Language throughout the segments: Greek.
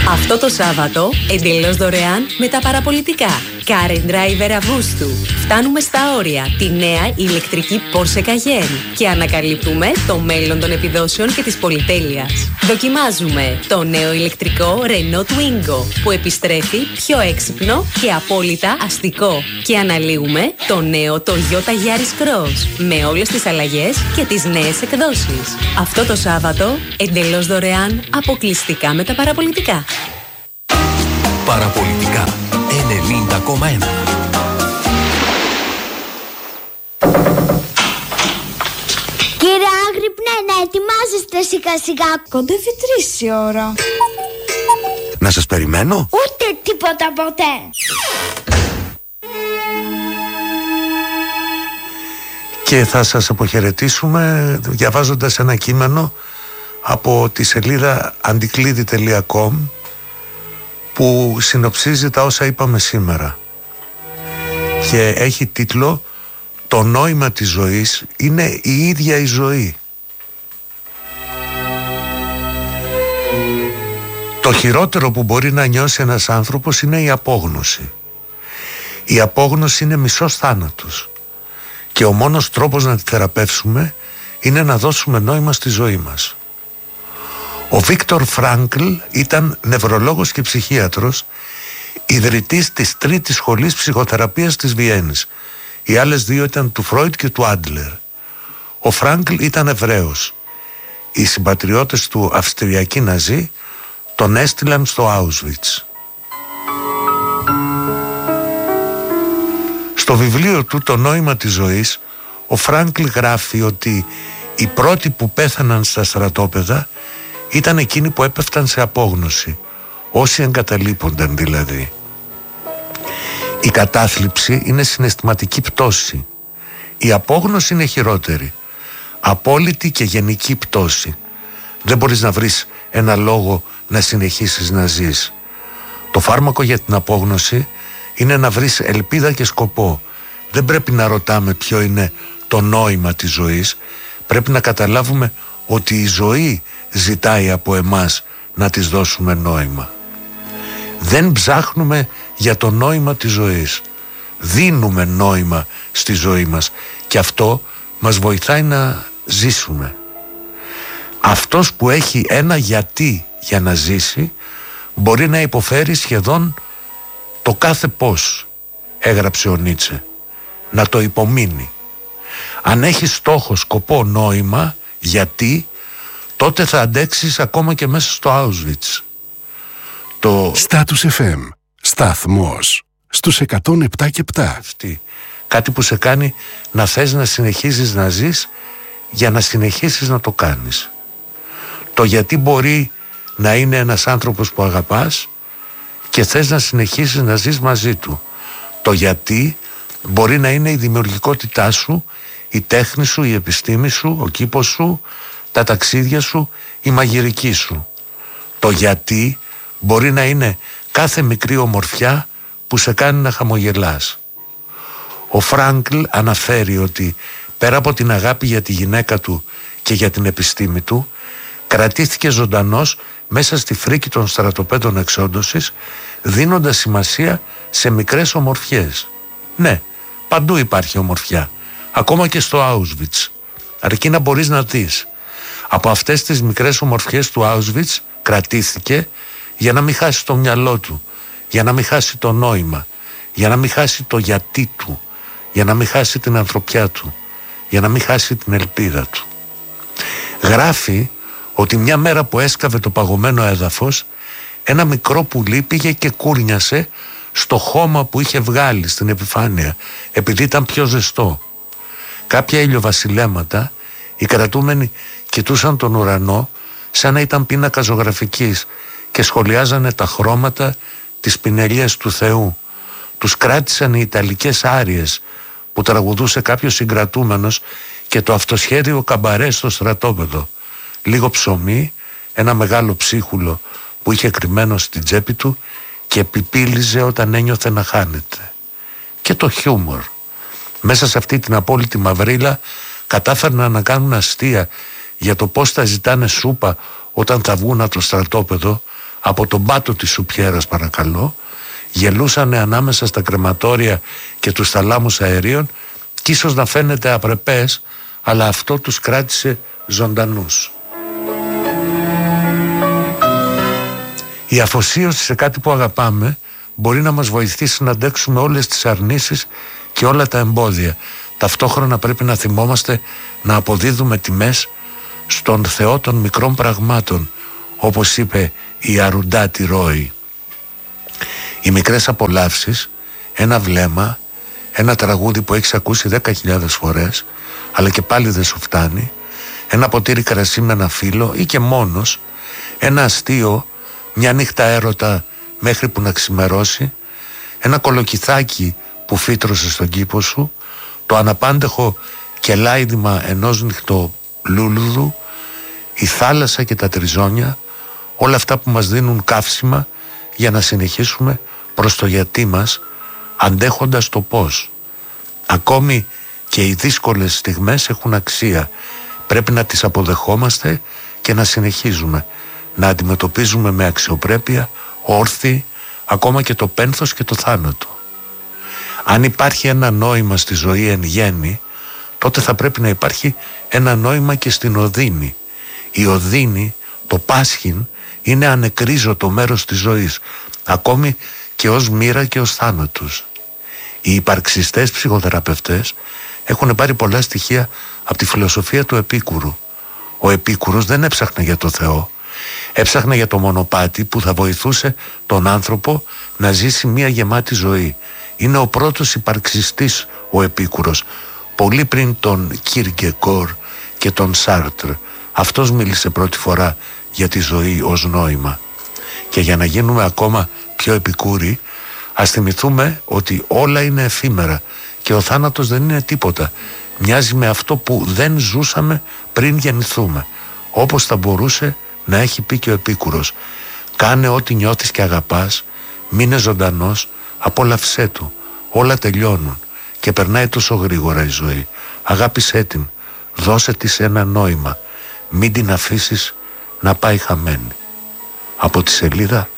Αυτό το Σάββατο, εντελώς δωρεάν με τα παραπολιτικά. Car and Driver Αυγούστου. Φτάνουμε στα όρια τη νέα ηλεκτρική Porsche Cayenne και ανακαλύπτουμε το μέλλον των επιδόσεων και της πολυτέλειας. Δοκιμάζουμε το νέο ηλεκτρικό Renault Twingo που επιστρέφει πιο έξυπνο και απόλυτα αστικό. Και αναλύουμε το νέο Toyota Yaris Cross με όλες τις αλλαγές και τις νέες εκδόσεις. Αυτό το Σάββατο, εντελώς δωρεάν, αποκλειστικά με τα παραπολιτικά. Παραπολιτικά 90,1. Κύριε Άγρυπνε, να ετοιμάζεστε σιγά σιγά. Κοντεύει 3 η ώρα. Να σας περιμένω? Ούτε τίποτα ποτέ. Και θα σας αποχαιρετήσουμε διαβάζοντας ένα κείμενο από τη σελίδα antiklidi.com που συνοψίζει τα όσα είπαμε σήμερα και έχει τίτλο «Το νόημα της ζωής είναι η ίδια η ζωή». Το χειρότερο που μπορεί να νιώσει ένας άνθρωπος είναι η απόγνωση. Η απόγνωση είναι μισός θάνατος και ο μόνος τρόπος να τη θεραπεύσουμε είναι να δώσουμε νόημα στη ζωή μας. Ο Βίκτορ Φράνκλ ήταν νευρολόγος και ψυχίατρος, ιδρυτής της τρίτης σχολής ψυχοθεραπείας της Βιέννης. Οι άλλες δύο ήταν του Φρόιντ και του Άντλερ. Ο Φράνκλ ήταν Εβραίος. Οι συμπατριώτες του Αυστριακοί Ναζί τον έστειλαν στο Auschwitz. Στο βιβλίο του «Το νόημα της ζωής», ο Φράνκλ γράφει ότι οι πρώτοι που πέθαναν στα στρατόπεδα ήταν εκείνοι που έπεφταν σε απόγνωση, όσοι εγκαταλείπονταν δηλαδή. Η κατάθλιψη είναι συναισθηματική πτώση. Η απόγνωση είναι χειρότερη. Απόλυτη και γενική πτώση. Δεν μπορείς να βρεις ένα λόγο να συνεχίσεις να ζεις. Το φάρμακο για την απόγνωση είναι να βρεις ελπίδα και σκοπό. Δεν πρέπει να ρωτάμε ποιο είναι το νόημα της ζωής. Πρέπει να καταλάβουμε ότι η ζωή ζητάει από εμάς να της δώσουμε νόημα. Δεν ψάχνουμε για το νόημα της ζωής. Δίνουμε νόημα στη ζωή μας και αυτό μας βοηθάει να ζήσουμε. Αυτός που έχει ένα γιατί για να ζήσει μπορεί να υποφέρει σχεδόν το κάθε πώς, έγραψε ο Νίτσε. Να το υπομείνει. Αν έχει στόχο, σκοπό, νόημα, γιατί, τότε θα αντέξεις ακόμα και μέσα στο Auschwitz. Το Status FM, σταθμός στους 107,7. Κάτι που σε κάνει να θες να συνεχίζεις να ζεις για να συνεχίσεις να το κάνεις. Το γιατί μπορεί να είναι ένας άνθρωπος που αγαπάς και θες να συνεχίσεις να ζεις μαζί του. Το γιατί μπορεί να είναι η δημιουργικότητά σου, η τέχνη σου, η επιστήμη σου, ο κήπος σου, τα ταξίδια σου, η μαγειρική σου. Το γιατί μπορεί να είναι κάθε μικρή ομορφιά που σε κάνει να χαμογελάς. Ο Φράνκλ αναφέρει ότι πέρα από την αγάπη για τη γυναίκα του και για την επιστήμη του, κρατήθηκε ζωντανός μέσα στη φρίκη των στρατοπέδων εξόντωσης, δίνοντας σημασία σε μικρές ομορφιές. Ναι, παντού υπάρχει ομορφιά, ακόμα και στο Auschwitz, αρκεί να μπορείς να δεις. Από αυτές τις μικρές ομορφιές του Auschwitz κρατήθηκε για να μην χάσει το μυαλό του, για να μην χάσει το νόημα, για να μην χάσει το γιατί του, για να μην χάσει την ανθρωπιά του, για να μην χάσει την ελπίδα του. Γράφει ότι μια μέρα που έσκαβε το παγωμένο έδαφος, ένα μικρό πουλί πήγε και κούρνιασε στο χώμα που είχε βγάλει στην επιφάνεια, επειδή ήταν πιο ζεστό. Κάποια ηλιοβασιλέματα, οι κρατούμενοι κοιτούσαν τον ουρανό σαν να ήταν πίνακα ζωγραφικής και σχολιάζανε τα χρώματα, τις πινελιές του Θεού. Τους κράτησαν οι ιταλικές άριες που τραγουδούσε κάποιος συγκρατούμενος και το αυτοσχέδιο καμπαρέ στο στρατόπεδο. Λίγο ψωμί, ένα μεγάλο ψίχουλο που είχε κρυμμένο στην τσέπη του και πιπίλιζε όταν ένιωθε να χάνεται. Και το χιούμορ. Μέσα σε αυτή την απόλυτη μαυρίλα κατάφερναν να κάνουν αστεία για το πώς θα ζητάνε σούπα όταν θα βγουν από το στρατόπεδο, από τον πάτο της σουπιέρας, παρακαλώ, γελούσανε ανάμεσα στα κρεματόρια και τους θαλάμους αερίων και ίσως να φαίνεται απρεπές, αλλά αυτό τους κράτησε ζωντανούς. Η αφοσίωση σε κάτι που αγαπάμε μπορεί να μας βοηθήσει να αντέξουμε όλες τις αρνήσεις και όλα τα εμπόδια. Ταυτόχρονα πρέπει να θυμόμαστε να αποδίδουμε τιμές στον Θεό των μικρών πραγμάτων, όπως είπε η Αρουντάτη Ρόι. Οι μικρές απολαύσεις, ένα βλέμμα, ένα τραγούδι που έχεις ακούσει 10.000 φορές αλλά και πάλι δεν σου φτάνει, ένα ποτήρι κρασί με ένα φίλο ή και μόνος, ένα αστείο, μια νύχτα έρωτα μέχρι που να ξημερώσει, ένα κολοκυθάκι που φύτρωσε στον κήπο σου, το αναπάντεχο κελάιδημα ενός νυχτολούλουδου, η θάλασσα και τα τριζόνια, όλα αυτά που μας δίνουν καύσιμα για να συνεχίσουμε προς το γιατί μας, αντέχοντας το πώς. Ακόμη και οι δύσκολες στιγμές έχουν αξία. Πρέπει να τις αποδεχόμαστε και να συνεχίζουμε να αντιμετωπίζουμε με αξιοπρέπεια, όρθιοι, ακόμα και το πένθος και το θάνατο. Αν υπάρχει ένα νόημα στη ζωή εν γέννη, τότε θα πρέπει να υπάρχει ένα νόημα και στην οδύνη. Η οδύνη, το πάσχην, είναι ανεκρίζωτο μέρος της ζωής, ακόμη και ως μοίρα και ως θάνατος. Οι υπαρξιστές ψυχοθεραπευτές έχουν πάρει πολλά στοιχεία από τη φιλοσοφία του Επίκουρου. Ο Επίκουρος δεν έψαχνε για το Θεό, έψαχνε για το μονοπάτι που θα βοηθούσε τον άνθρωπο να ζήσει μια γεμάτη ζωή. Είναι ο πρώτος υπαρξιστής ο Επίκουρος, πολύ πριν τον Κίρκεκορ και τον Σάρτρ. Αυτός μίλησε πρώτη φορά για τη ζωή ως νόημα. Και για να γίνουμε ακόμα πιο επικούροι, ας θυμηθούμε ότι όλα είναι εφήμερα και ο θάνατος δεν είναι τίποτα. Μοιάζει με αυτό που δεν ζούσαμε πριν γεννηθούμε. Όπως θα μπορούσε να έχει πει και ο Επίκουρος. Κάνε ό,τι νιώθεις και αγαπάς, μείνε ζωντανός, απόλαυσέ του. Όλα τελειώνουν και περνάει τόσο γρήγορα η ζωή. Αγάπησέ την, δώσε της ένα νόημα. Μην την αφήσεις να πάει χαμένη. Από τη σελίδα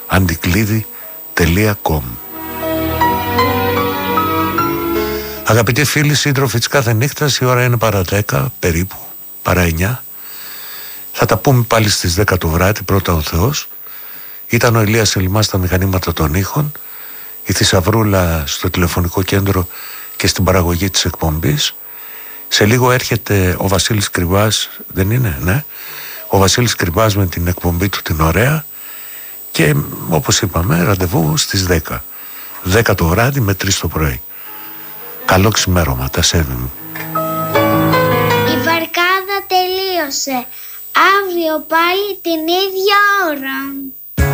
antiklidi.com. Αγαπητοί φίλοι, σύντροφοι της κάθε νύχτας, η ώρα είναι παρά 10, περίπου, παρά 9. Θα τα πούμε πάλι στις 10 το βράδυ, πρώτα ο Θεός. Ήταν ο Ηλίας Ελιμάς στα μηχανήματα των ήχων, η Θησαυρούλα στο τηλεφωνικό κέντρο και στην παραγωγή της εκπομπής. Σε λίγο έρχεται ο Βασίλης Κρυβάς, δεν είναι, ναι? Ο Βασίλης Κρυβάς με την εκπομπή του την ωραία. Και όπως είπαμε, ραντεβού στις 10. 10 το βράδυ με 3 το πρωί. Καλό ξημέρωμα, τα σέβη μου. Η βαρκάδα τελείωσε. Αύριο πάλι την ίδια ώρα.